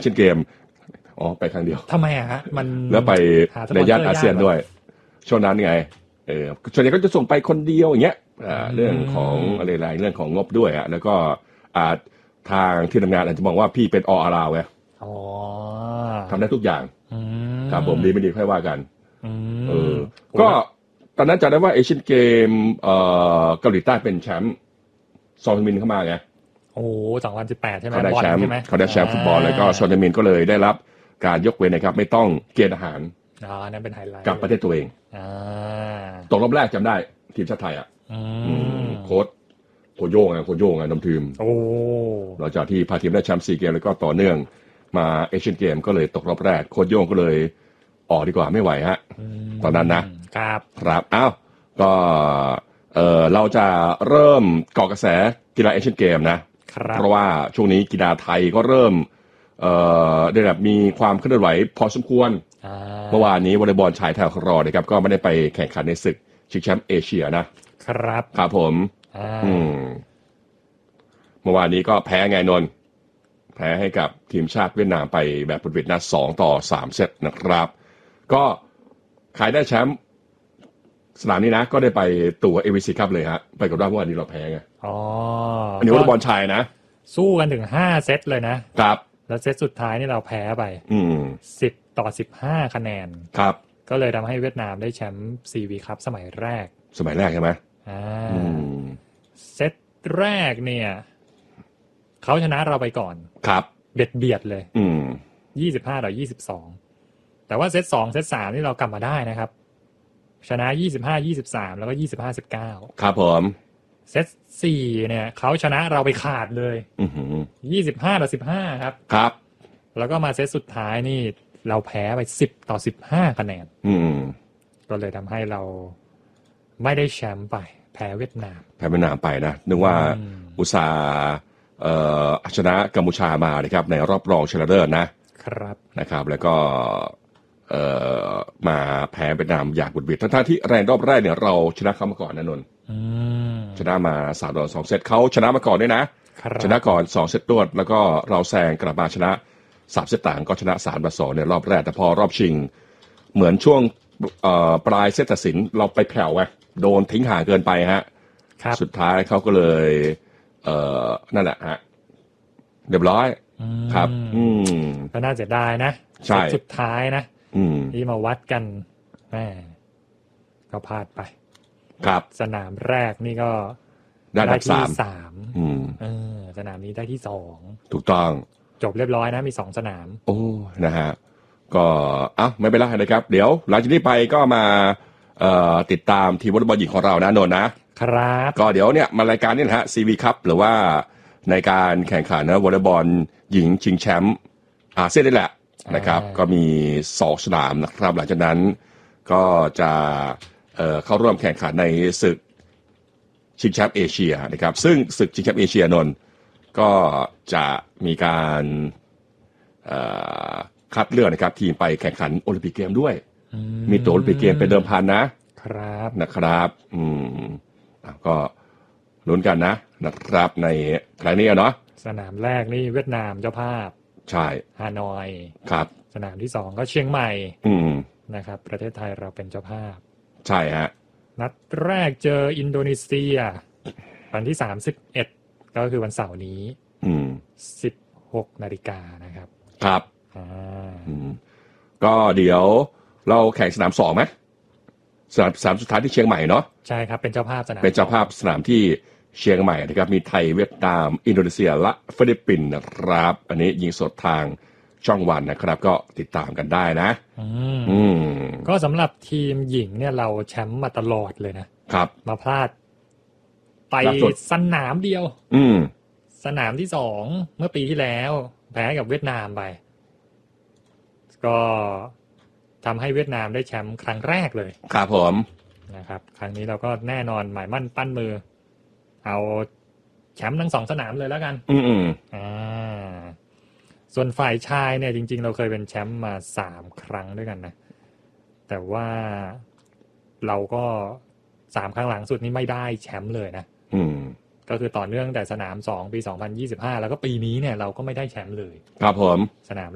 ชียนเกมไปครั้งเดียวทำไมฮะมันแล้วไปในย่านอาเซียนด้วยช่วงนั้นไงส่วนใหญ่ก็จะส่งไปคนเดียวอย่างเงี้ยเรื่องของอะไรเรื่องของงบด้วยแล้วก็ทางที่ทำงานอาจจะมองว่าพี่เป็นออาราวไงทำได้ทุกอย่างครับผมดีไม่ดีค่อยว่ากันก็ตอนนั้นจำได้ว่าเอเชียนเกมเกาหลีใต้เป็นแชมป์ซอนมินเข้ามาไง 2018ใช่ไหมเขาได้แชมป์ฟุตบอลแล้วก็ซอนมินก็เลยได้รับการยกเว้นนะครับไม่ต้องเกณฑ์อาหารนั่นเป็นไฮไลท์กับประเทศตัวเองตกรอบแรกจำได้ทีมชาติไทยโค้ชโย่งนำทีมหลังจากที่พาทีมได้แชมป์4เกมแล้วก็ต่อเนื่องมาเอเชียนเกมก็เลยตกรอบแรกโค้ชโย่งก็เลยออกดีกว่าไม่ไหวฮะตอนนั้นนะครับก็เราจะเริ่มก่อกระแสกีฬาเอเชียนเกมนะเพราะว่าช่วงนี้กีฬาไทยก็เริ่มได้แบบมีความเคลื่อนไหวพอสมควรเมื่อวานนี้วอลเลย์บอลชายไทยของเรานะครับก็ไม่ได้ไปแข่งขันในศึกชิงแชมป์เอเชียนะครับผมเมื่อวานนี้ก็แพ้ไงนนท์แพ้ให้กับทีมชาติเวียดนามไปแบบบุดหวิดนะ2-3เซตนะครับก็ใครได้แชมป์สนามนี้นะก็ได้ไปตั๋ว AVC ครับเลยฮะไปกับว่าเมื่อวานนี้เราแพ้ไงอันนี้วอลเลย์บอลชายนะสู้กันถึง5เซตเลยนะครับแล้วเซตสุดท้ายนี่เราแพ้ไป10-15คะแนนครับก็เลยทำให้เวียดนามได้แชมป์ CV ครับสมัยแรกใช่ไหมเซตแรกเนี่ยเขาชนะเราไปก่อนครับเบียดเลย25-22แต่ว่าเซต2เซต3นี่เรากลับมาได้นะครับชนะ25-23แล้วก็25-19 ครับผมเซต4เนี่ยเขาชนะเราไปขาดเลย25-15 ครับแล้วก็มาเซตสุดท้ายนี่เราแพ้ไป10-15คะแนนก็เลยทำให้เราไม่ได้แชมป์ไปแพ้เวียดนามไปนะนึกว่าอุตสาห์ชนะกัมพูชามานะครับในรอบรองชนะเลิศนะครับแล้วก็มาแพ้เวียดนามอย่างบุดหวิดทั้งที่แรงรอบแรกเนี่ยเราชนะเขามาก่อนนะนนท์ชนะมา3-2เซตเขาชนะมาก่อนด้วยนะชนะก่อน2เซตรวดแล้วก็เราแซงกลับมาชนะ3เซตต่างก็ชนะ3-2ในรอบแรกแต่พอรอบชิงเหมือนช่วงปลายเซตตัดสินเราไปแผ่วไงโดนทิ้งห่างเกินไปฮะสุดท้ายเขาก็เลยนั่นแหละฮะเรียบร้อยครับก็น่าเสียดายนะใช่สุดท้ายนะที่มาวัดกันแม่ก็พลาดไปครับสนามแรกนี่ก็ได้ที่ 3สนามนี้ได้ที่2 ถูกต้องจบเรียบร้อยนะมี2สนามนะฮะก็ไม่เป็นไรนะครับเดี๋ยวหลังจากนี้ไปก็มาติดตามทีมวอลเลย์บอลหญิงของเรานะนนท์นะครับก็เดี๋ยวเนี่ยมารายการนี่แหละฮะ CV ครับหรือว่าในการแข่งขันนะวอลเลย์บอลหญิงชิงแชมป์อาเซียนนี่แหละนะครับก็มี2สนามนะครับหลังจากนั้นก็จะเข้าร่วมแข่งขันในศึกชิงแชมป์เอเชียนะครับซึ่งศึกชิงแชมป์เอเชียนนท์ก็จะมีการคัดเลือกนะครับทีมไปแข่งขันโอลิมปิกเกมด้วยมีตั๋วโอลิมปิกเกมเป็นเดิมพันนะครับก็ลุ้นกันนะครับในครั้งนี้เนาะสนามแรกนี่เวียดนามเจ้าภาพใช่ฮานอยครับสนามที่2ก็เชียงใหม่นะครับประเทศไทยเราเป็นเจ้าภาพใช่ฮะนัดแรกเจออินโดนีเซียวันที่31ก็คือวันเสาร์นี้16 นาฬิกานะครับครับก็เดี๋ยวเราแข่งสนาม2ไหมสนามสุดท้ายที่เชียงใหม่เนาะใช่ครับเป็นเจ้าภาพสนามเป็นเจ้าภาพสนามที่เชียงใหม่นะครับมีไทยเวียดนามอินโดนีเซียและฟิลิปปินส์นะครับอันนี้ยิงสดทางช่องวันนะครับก็ติดตามกันได้นะก็สำหรับทีมหญิงเนี่ยเราแชมป์มาตลอดเลยนะครับมาพลาดไปสนามเดียวสนามที่2เมื่อปีที่แล้วแพ้กับเวียดนามไปก็ทำให้เวียดนามได้แชมป์ครั้งแรกเลยครับผมนะครับครั้งนี้เราก็แน่นอนหมายมั่นปั้นมือเอาแชมป์ทั้ง2สนามเลยแล้วกันส่วนฝ่ายชายเนี่ยจริงๆเราเคยเป็นแชมป์มา3ครั้งด้วยกันนะแต่ว่าเราก็3ครั้งหลังสุดนี้ไม่ได้แชมป์เลยนะก็คือต่อเนื่องแต่สนาม2ปี2025แล้วก็ปีนี้เนี่ยเราก็ไม่ได้แชมป์เลยครับผมสนาม